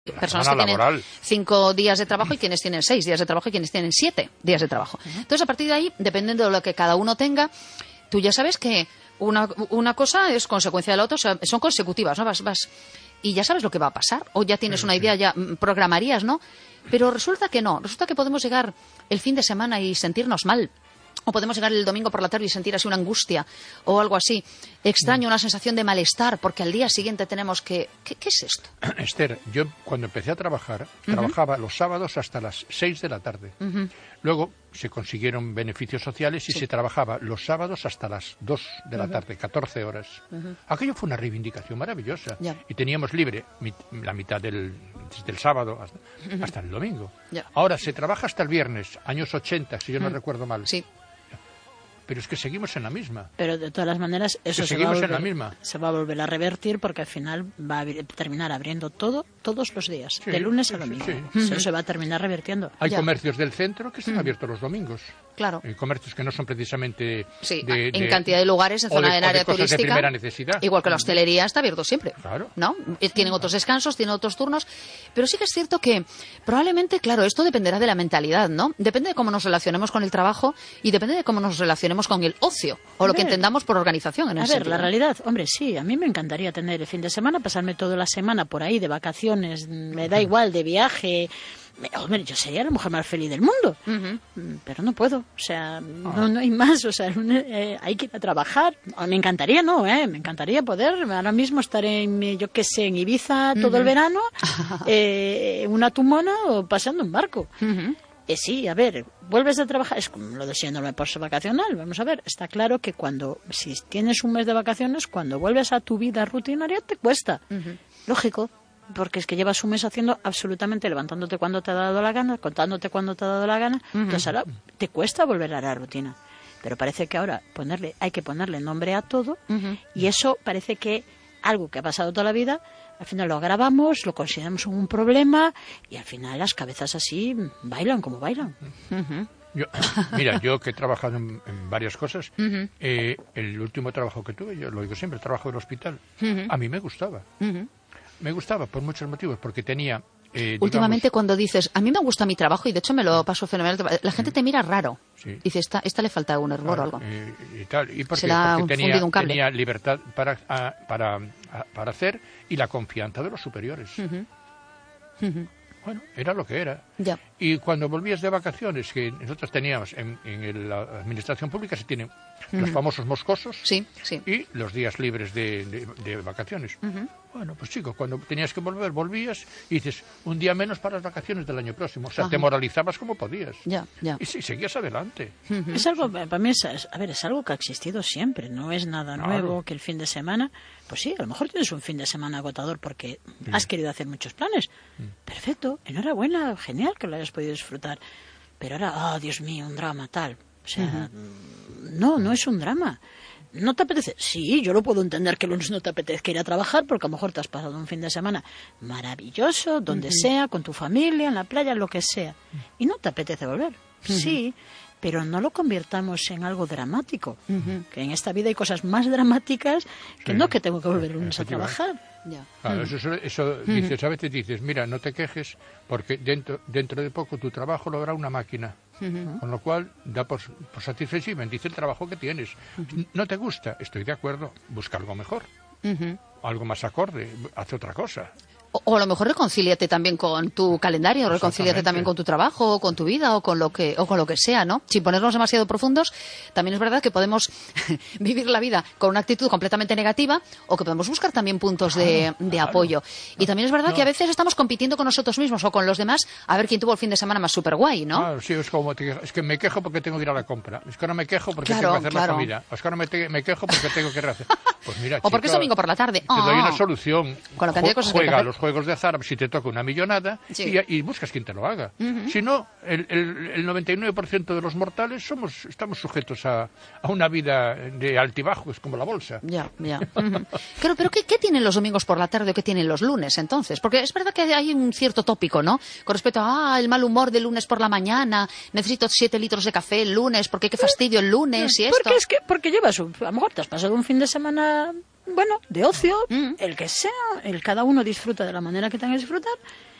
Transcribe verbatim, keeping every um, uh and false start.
Personas que laboral. tienen cinco días de trabajo y quienes tienen seis días de trabajo y quienes tienen siete días de trabajo. Uh-huh. Entonces, a partir de ahí, dependiendo de lo que cada uno tenga, tú ya sabes que una, una cosa es consecuencia de la otra, o sea, son consecutivas, ¿no? Vas, vas, y ya sabes lo que va a pasar, o ya tienes sí, una idea, sí. ya programarías, ¿no? Pero resulta que no, resulta que podemos llegar el fin de semana y sentirnos mal. O podemos llegar el domingo por la tarde y sentir así una angustia o algo así extraño, una sensación de malestar, porque al día siguiente tenemos que... ¿Qué, qué es esto? Esther, yo cuando empecé a trabajar, uh-huh. trabajaba los sábados hasta las seis de la tarde. Uh-huh. Luego se consiguieron beneficios sociales y sí. se trabajaba los sábados hasta las dos de la uh-huh. tarde, catorce horas. Uh-huh. Aquello fue una reivindicación maravillosa. Yeah. Y teníamos libre mit, la mitad del, del sábado hasta, uh-huh. hasta el domingo. Yeah. Ahora se trabaja hasta el viernes, años ochenta, si yo no uh-huh. recuerdo mal. Sí. Pero es que seguimos en la misma. Pero de todas las maneras eso se va, volver, en la misma. se va a volver a revertir porque al final va a terminar abriendo todo todos los días, sí, de lunes sí, a domingo. Sí, sí. Eso uh-huh. se va a terminar revirtiendo. Hay ya. comercios del centro que están uh-huh. abiertos los domingos. Claro. Hay comercios que no son precisamente sí, de, en de, cantidad de lugares, en zona de, del área de cosas turística. De primera necesidad. Igual que la hostelería está abierto siempre. Claro. ¿No? Tienen otros descansos, tienen otros turnos. Pero sí que es cierto que probablemente, claro, esto dependerá de la mentalidad, ¿no? Depende de cómo nos relacionemos con el trabajo y depende de cómo nos relacionemos con el ocio. O a lo ver, que entendamos por organización. En a ese ver, sentido. La realidad, hombre, sí, a mí me encantaría tener el fin de semana, pasarme toda la semana por ahí de vacaciones, me da igual, de viaje. Hombre, yo sería la mujer más feliz del mundo, uh-huh. pero no puedo, o sea, oh. no, no hay más, o sea, eh, hay que ir a trabajar. Me encantaría, no, eh, me encantaría poder, ahora mismo estar en, yo qué sé, en Ibiza todo uh-huh. el verano, eh, una tumona o pasando un barco. Uh-huh. Eh, sí, a ver, vuelves a trabajar, es como lo de síndrome postvacacional, vamos a ver, está claro que cuando, si tienes un mes de vacaciones, cuando vuelves a tu vida rutinaria te cuesta, uh-huh. lógico. Porque es que llevas un mes haciendo absolutamente, levantándote cuando te ha dado la gana, contándote cuando te ha dado la gana, uh-huh. entonces ahora te cuesta volver a la rutina. Pero parece que ahora ponerle, hay que ponerle nombre a todo, uh-huh. y eso parece que algo que ha pasado toda la vida, al final lo agravamos, lo consideramos un problema, y al final las cabezas así bailan como bailan. Uh-huh. Yo, mira, yo que he trabajado en, en varias cosas, uh-huh. eh, el último trabajo que tuve, yo lo digo siempre, el trabajo del hospital, uh-huh. a mí me gustaba. Uh-huh. Me gustaba por muchos motivos, porque tenía... Eh, Últimamente digamos, cuando dices, a mí me gusta mi trabajo y de hecho me lo paso fenomenal, la gente te mira raro. Sí. Dice, esta, esta le falta un error claro, o algo. Eh, y tal. ¿Y por Se qué? la Porque ha tenía, un cable. tenía libertad para, a, para, a, para hacer y la confianza de los superiores. Uh-huh. Uh-huh. Bueno, era lo que era. Ya. Y cuando volvías de vacaciones, que nosotros teníamos en, en la administración pública, se tienen uh-huh. los famosos moscosos sí, sí. y los días libres de, de, de vacaciones. Uh-huh. Bueno, pues chico, cuando tenías que volver, volvías y dices, un día menos para las vacaciones del año próximo. O sea, Ajá. te moralizabas como podías. Ya, ya. Y sí, seguías adelante. Uh-huh. Es algo, para mí, es, a ver, es algo que ha existido siempre. No es nada claro. nuevo que el fin de semana... Pues sí, a lo mejor tienes un fin de semana agotador porque sí. has querido hacer muchos planes. Sí. Perfecto, enhorabuena, genial que lo hayas podido disfrutar. Pero ahora, oh, Dios mío, un drama, tal. O sea, uh-huh. no, no es un drama. ¿No te apetece? Sí, yo lo puedo entender que el lunes no te apetezca ir a trabajar porque a lo mejor te has pasado un fin de semana maravilloso, donde uh-huh. sea, con tu familia, en la playa, lo que sea. Y no te apetece volver. Uh-huh. Sí, pero no lo convirtamos en algo dramático. Uh-huh. Que en esta vida hay cosas más dramáticas que sí. no que tengo que volver el lunes a trabajar. Ya. Claro, uh-huh. eso, eso uh-huh. dices, a veces dices, mira, no te quejes porque dentro, dentro de poco tu trabajo lo hará una máquina. Uh-huh. Con lo cual, da por, por satisfecho y bendice el trabajo que tienes. Uh-huh. ¿No te gusta? Estoy de acuerdo. Busca algo mejor. Uh-huh. Algo más acorde. Haz otra cosa. O, o a lo mejor reconcíliate también con tu calendario, reconcíliate también con tu trabajo, o con tu vida, o con lo que o con lo que sea, ¿no? Sin ponernos demasiado profundos, también es verdad que podemos vivir la vida con una actitud completamente negativa, o que podemos buscar también puntos de, de claro. apoyo. Y también es verdad no. que a veces estamos compitiendo con nosotros mismos o con los demás a ver quién tuvo el fin de semana más súper guay, ¿no? Claro, sí, es como, te, es que me quejo porque tengo que ir a la compra, es que no me quejo porque claro, tengo que hacer claro. la comida, es que no me, te, me quejo porque tengo que hacer... Pues mira, o porque chico, es domingo por la tarde. Te oh. doy una solución. Con la cantidad de cosas que Juega a los juegos de azar si te toca una millonada sí. y, y buscas quien te lo haga. Uh-huh. Si no, el, el, el noventa y nueve por ciento de los mortales somos estamos sujetos a, a una vida de altibajos como la bolsa. Ya, ya. Uh-huh. Claro, pero ¿qué, ¿qué tienen los domingos por la tarde o qué tienen los lunes entonces? Porque es verdad que hay un cierto tópico, ¿no? Con respecto a ah, el mal humor del lunes por la mañana, necesito siete litros de café el lunes, porque qué fastidio el lunes y esto. Porque es que porque llevas un, a lo mejor te has pasado un fin de semana bueno, de ocio, Mm. el que sea, el cada uno disfruta de la manera que tenga que disfrutar,